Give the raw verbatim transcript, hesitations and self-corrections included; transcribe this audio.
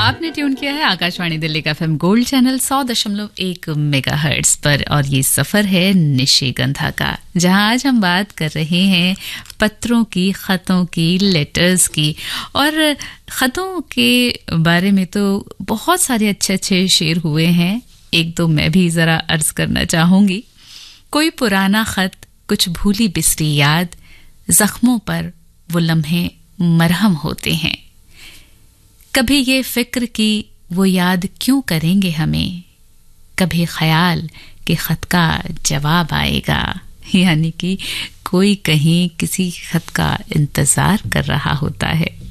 आपने ट्यून किया है आकाशवाणी दिल्ली का एफएम गोल्ड चैनल सौ दशमलव एक मेगाहर्ट्ज पर और ये सफर है निशिगंधा का, जहां आज हम बात कर रहे हैं पत्रों की, खतों की, लेटर्स की। और खतों के बारे में तो बहुत सारे अच्छे अच्छे शेर हुए हैं, एक दो मैं भी जरा अर्ज करना चाहूंगी। कोई पुराना खत, कुछ भूली बिसरी याद, जख्मों पर वो लम्हे मरहम होते हैं। कभी ये फिक्र की वो याद क्यों करेंगे हमें, कभी ख्याल कि खत का जवाब आएगा। यानी कि कोई कहीं किसी खत का इंतजार कर रहा होता है।